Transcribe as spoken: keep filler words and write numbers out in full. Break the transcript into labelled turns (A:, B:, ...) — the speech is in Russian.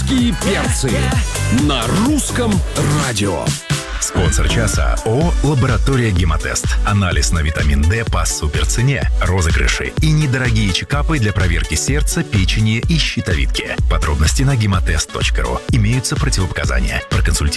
A: Русские перцы на русском радио.
B: Спонсор часа ООО «Лаборатория Гемотест». Анализ на витамин D по суперцене, розыгрыши и недорогие чекапы для проверки сердца, печени и щитовидки. Подробности на гемотест точка ру. Имеются противопоказания. Проконсультируйтесь